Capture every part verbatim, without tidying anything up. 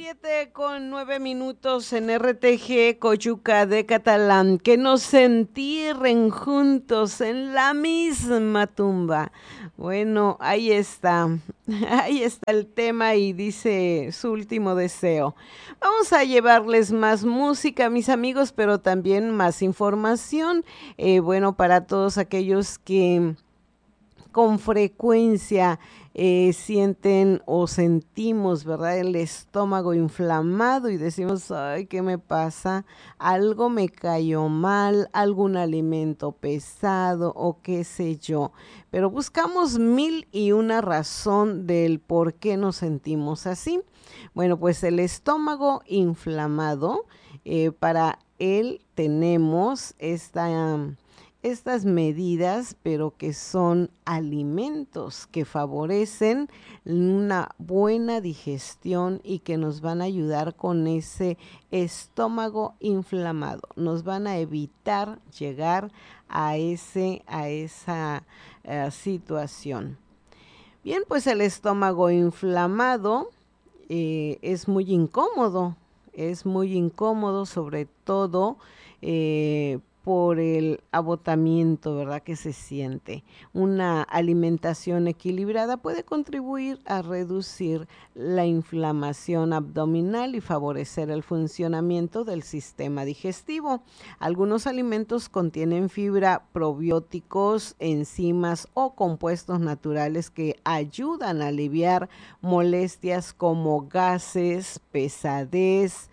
Siete con nueve minutos en R T G Coyuca de Catalán, que nos entierren juntos en la misma tumba. Bueno, ahí está, ahí está el tema y dice su último deseo. Vamos a llevarles más música, mis amigos, pero también más información. Eh, bueno, para todos aquellos que con frecuencia eh, sienten o sentimos, ¿verdad? El estómago inflamado y decimos, ay, ¿qué me pasa? Algo me cayó mal, algún alimento pesado o qué sé yo. Pero buscamos mil y una razón del por qué nos sentimos así. Bueno, pues el estómago inflamado, eh, para él tenemos esta... um, estas medidas, pero que son alimentos que favorecen una buena digestión y que nos van a ayudar con ese estómago inflamado. Nos van a evitar llegar a, ese, a esa uh, situación. Bien, pues el estómago inflamado eh, es muy incómodo, es muy incómodo sobre todo eh, por el agotamiento, ¿verdad? Que se siente. Una alimentación equilibrada puede contribuir a reducir la inflamación abdominal y favorecer el funcionamiento del sistema digestivo. Algunos alimentos contienen fibra, probióticos, enzimas o compuestos naturales que ayudan a aliviar molestias como gases, pesadez,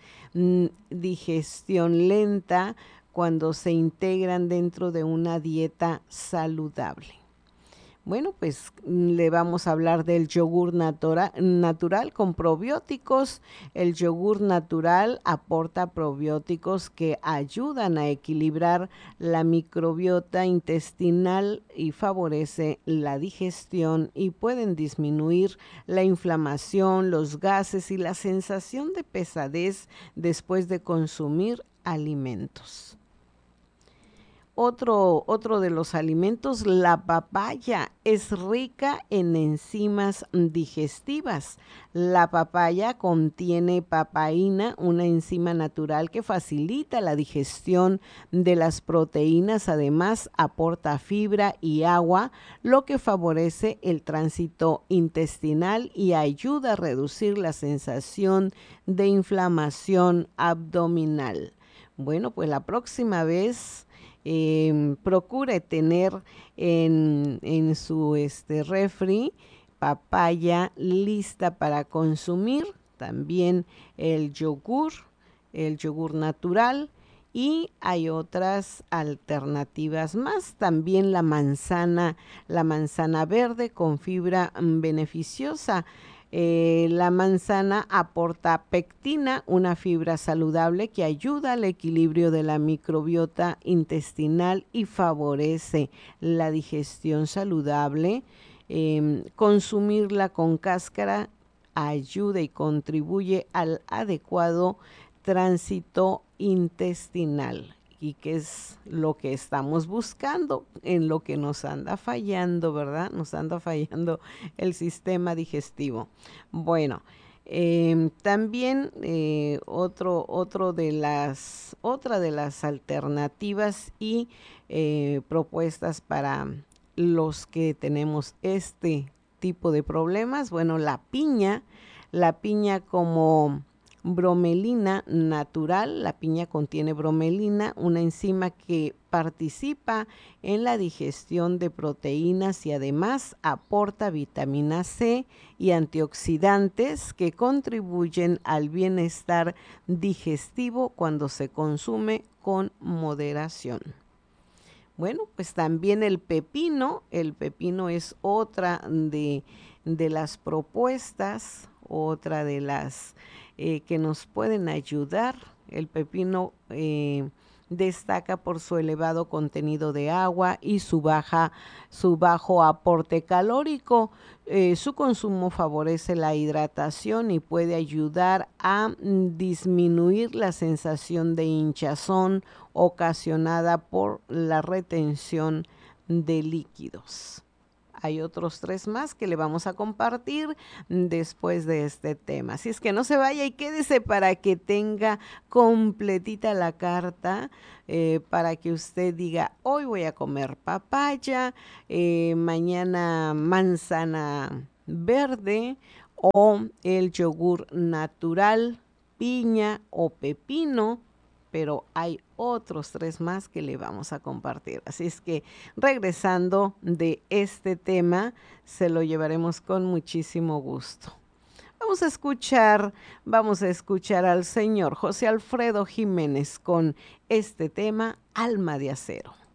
digestión lenta, cuando se integran dentro de una dieta saludable. Bueno, pues le vamos a hablar del yogur natura, natural con probióticos. El yogur natural aporta probióticos que ayudan a equilibrar la microbiota intestinal y favorece la digestión y pueden disminuir la inflamación, los gases y la sensación de pesadez después de consumir alimentos. Otro, otro de los alimentos, la papaya, es rica en enzimas digestivas. La papaya contiene papaína, una enzima natural que facilita la digestión de las proteínas. Además, aporta fibra y agua, lo que favorece el tránsito intestinal y ayuda a reducir la sensación de inflamación abdominal. Bueno, pues la próxima vez Eh, procure tener en, en su este, refri papaya lista para consumir, también el yogur, el yogur natural, y hay otras alternativas más, también la manzana, la manzana verde con fibra mm, beneficiosa. Eh, la manzana aporta pectina, una fibra saludable que ayuda al equilibrio de la microbiota intestinal y favorece la digestión saludable. Eh, consumirla con cáscara ayuda y contribuye al adecuado tránsito intestinal. ¿Y qué es lo que estamos buscando? En lo que nos anda fallando, ¿verdad? Nos anda fallando el sistema digestivo. Bueno, eh, también eh, otro, otro de las, otra de las alternativas y eh, propuestas para los que tenemos este tipo de problemas, bueno, la piña, la piña como bromelina natural. La piña contiene bromelina, una enzima que participa en la digestión de proteínas y además aporta vitamina C y antioxidantes que contribuyen al bienestar digestivo cuando se consume con moderación. Bueno, pues también el pepino, el pepino es otra de, de las propuestas, otra de las eh, que nos pueden ayudar. El pepino eh, destaca por su elevado contenido de agua y su, baja, su bajo aporte calórico. Eh, su consumo favorece la hidratación y puede ayudar a mm, disminuir la sensación de hinchazón ocasionada por la retención de líquidos. hay otros tres más que le vamos a compartir después de este tema. Así es que no se vaya y quédese para que tenga completita la carta, eh, para que usted diga, hoy voy a comer papaya, eh, mañana manzana verde o el yogur natural, piña o pepino, pero hay otros tres más que le vamos a compartir. Así es que regresando de este tema, se lo llevaremos con muchísimo gusto. Vamos a escuchar, vamos a escuchar al señor José Alfredo Jiménez con este tema, Alma de Acero.